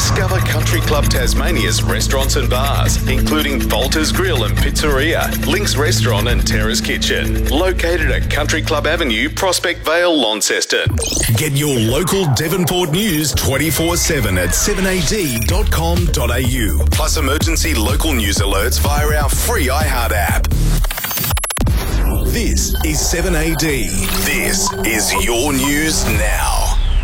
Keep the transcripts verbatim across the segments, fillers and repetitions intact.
Discover Country Club Tasmania's restaurants and bars, including Bolter's Grill and Pizzeria, Link's Restaurant and Terrace Kitchen, located at Country Club Avenue, Prospect Vale, Launceston. Get your local Devonport news twenty-four seven at seven a d dot com dot a u, plus emergency local news alerts via our free iHeart app. This is seven A D. This is your news now.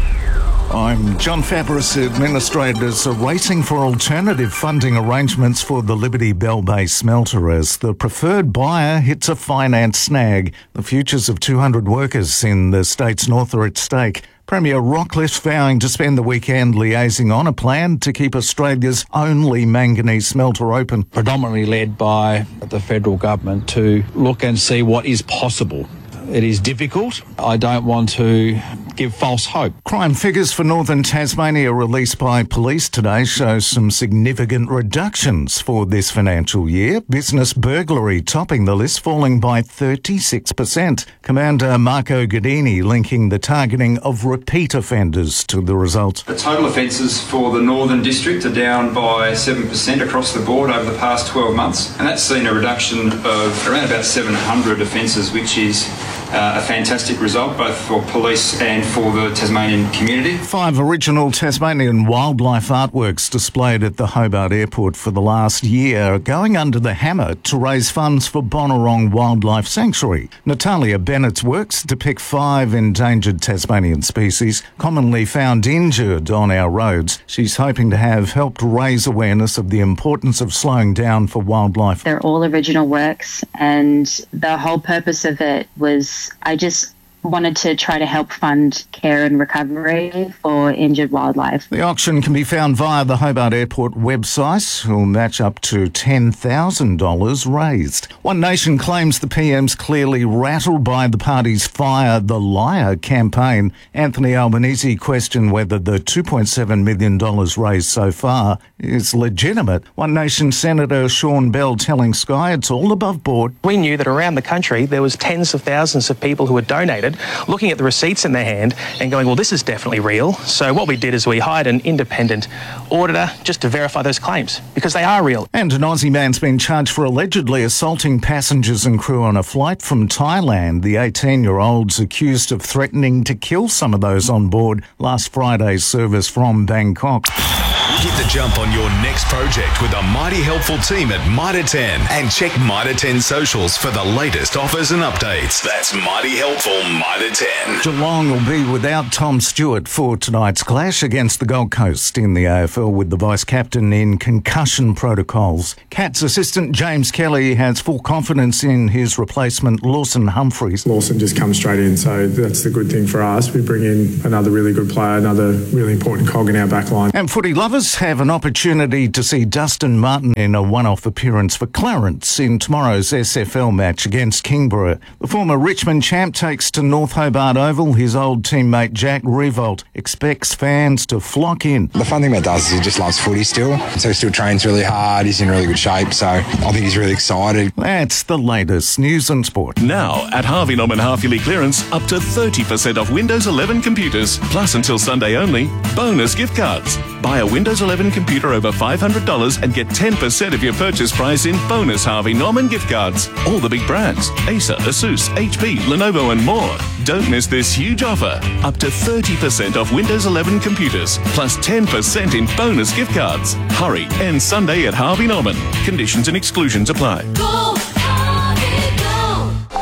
I'm John Fabris. Administrators are racing for alternative funding arrangements for the Liberty Bell Bay smelter as the preferred buyer hits a finance snag. The futures of two hundred workers in the state's north are at stake. Premier Rockcliffe vowing to spend the weekend liaising on a plan to keep Australia's only manganese smelter open. Predominantly led by the federal government to look and see what is possible. It is difficult. I don't want to give false hope. Crime figures for northern Tasmania released by police today show some significant reductions for this financial year. Business burglary topping the list, falling by thirty-six percent. Commander Marco Guidini linking the targeting of repeat offenders to the results. The total offences for the Northern District are down by seven percent across the board over the past twelve months, and that's seen a reduction of around about seven hundred offences, which is Uh, a fantastic result both for police and for the Tasmanian community. Five original Tasmanian wildlife artworks displayed at the Hobart Airport for the last year are going under the hammer to raise funds for Bonorong Wildlife Sanctuary. Natalia Bennett's works depict five endangered Tasmanian species commonly found injured on our roads. She's hoping to have helped raise awareness of the importance of slowing down for wildlife. They're all original works, and the whole purpose of it was I just wanted to try to help fund care and recovery for injured wildlife. The auction can be found via the Hobart Airport website. Will match up to ten thousand dollars raised. One Nation claims the P M's clearly rattled by the party's Fire the Liar campaign. Anthony Albanese questioned whether the two point seven million dollars raised so far is legitimate. One Nation Senator Sean Bell telling Sky it's all above board. We knew that around the country there was tens of thousands of people who had donated, looking at the receipts in their hand and going, well, this is definitely real. So what we did is we hired an independent auditor just to verify those claims, because they are real. And an Aussie man's been charged for allegedly assaulting passengers and crew on a flight from Thailand. The eighteen-year-old's accused of threatening to kill some of those on board last Friday's service from Bangkok. Get the jump on your next project with a mighty helpful team at Mitre ten, and check Mitre ten socials for the latest offers and updates. That's mighty helpful Mitre ten. Geelong will be without Tom Stewart for tonight's clash against the Gold Coast in the A F L, with the vice-captain in concussion protocols. Cats assistant James Kelly has full confidence in his replacement Lawson Humphries. Lawson just comes straight in, so that's the good thing for us. We bring in another really good player, another really important cog in our back line. And footy lovers have an opportunity to see Dustin Martin in a one-off appearance for Clarence in tomorrow's S F L match against Kingborough. The former Richmond champ takes to North Hobart Oval. His old teammate Jack Revolt expects fans to flock in. The fun thing about Dust is he just loves footy still, so he still trains really hard. He's in really good shape, so I think he's really excited. That's the latest news and sport. Now, at Harvey Norman half-yearly clearance, up to thirty percent off Windows eleven computers, plus until Sunday only, bonus gift cards. Buy a Windows eleven computer over five hundred dollars and get ten percent of your purchase price in bonus Harvey Norman gift cards. All the big brands, Acer, Asus, H P, Lenovo and more. Don't miss this huge offer. Up to thirty percent off Windows eleven computers, plus ten percent in bonus gift cards. Hurry, end Sunday at Harvey Norman. Conditions and exclusions apply. Go, Harvey, go.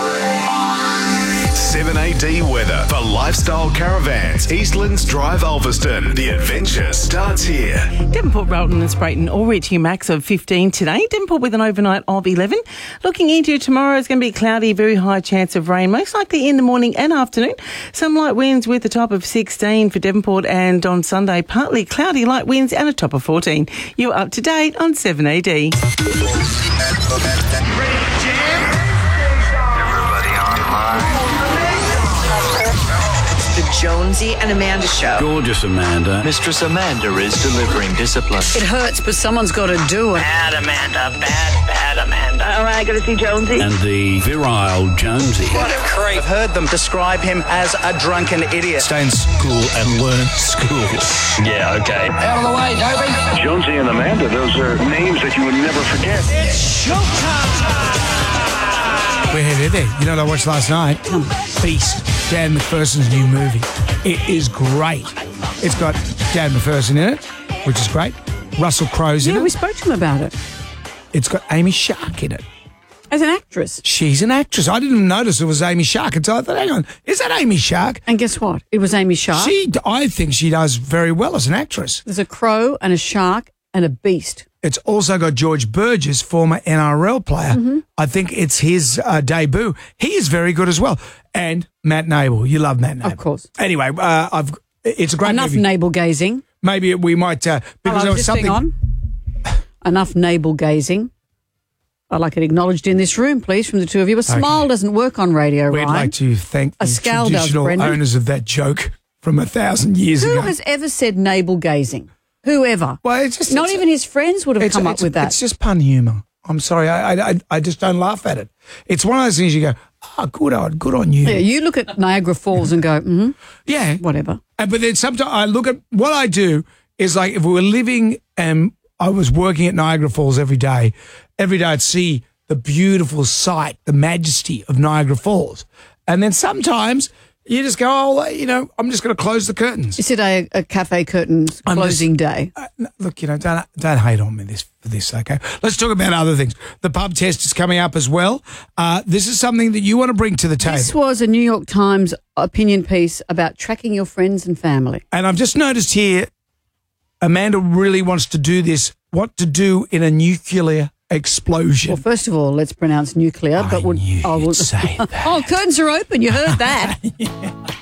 seven A D weather for Lifestyle Caravans, Eastlands Drive, Ulverston. The adventure starts here. Devonport, Rolton and Sprayton all reaching a max of fifteen today. Devonport with an overnight of eleven. Looking into tomorrow, it's going to be cloudy, very high chance of rain, most likely in the morning and afternoon. Some light winds with a top of sixteen for Devonport, and on Sunday, partly cloudy, light winds and a top of fourteen. You're up to date on seven A D. Jonesy and Amanda Show. Gorgeous Amanda. Mistress Amanda is delivering discipline. It hurts, but someone's got to do it. Bad Amanda, bad, bad Amanda. All right, got to see Jonesy. And the virile Jonesy. What a creep. I've heard them describe him as a drunken idiot. Stay in school and learn school. Yeah, okay. Out of the way, Toby. Jonesy and Amanda, those are names that you would never forget. It's showtime. We're here, there. You know what I watched last night? Beast, Dan McPherson's new movie. It is great. It's got Dan McPherson in it, which is great. Russell Crowe's in Yeah, it. we spoke to him about it. It's got Amy Shark in it. As an actress. She's an actress. I didn't notice it was Amy Shark until I thought, hang on, is that Amy Shark? And guess what? It was Amy Shark. She, I think she does very well as an actress. There's a crow and a shark and a beast. It's also got George Burgess, former N R L player. Mm-hmm. I think it's his uh, debut. He is very good as well. And Matt Nable. You love Matt Nable. Of course. Anyway, uh, I've. It's a great Enough movie. navel gazing. Maybe we might, uh, because Hello, there was just something. hang on. Enough navel gazing. I'd like it acknowledged in this room, please, from the two of you. A smile Okay. doesn't work on radio, We'd right? like to thank A the scowl does, traditional Brendan. owners of that joke from a thousand years Who ago. has ever said navel gazing? Whoever. Well, it's just Not it's- even his friends would have it's, come it's, up with that. It's just pun humour. I'm sorry, I, I, I- I just don't laugh at it. It's one of those things you go, oh, good on, good on you. Yeah, you look at Niagara Falls and go, mm-hmm, Yeah. whatever. And, but then sometimes I look at what I do is like if we were living and I was working at Niagara Falls every day, every day I'd see the beautiful sight, the majesty of Niagara Falls. And then sometimes you just go, oh, you know, I'm just going to close the curtains. Is it a, a cafe curtains I'm closing just- day? Uh, n- look, you know, don't don't hate on me this for this, okay? Let's talk about other things. The pub test is coming up as well. Uh, this is something that you want to bring to the table. This was a New York Times opinion piece about tracking your friends and family. And I've just noticed here, Amanda really wants to do this. What to do in a nuclear explosion? Well, first of all, let's pronounce nuclear. I but we'll, knew oh, you'd we'll, say that. oh, curtains are open. You heard that.